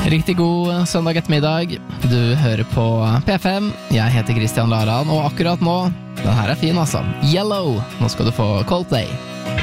Riktig god søndag ettermiddag. Du hører på P5. Jeg heter Christian Laran, og akkurat nå, den her er fin altså. Yellow. Nå skal du få Coldplay.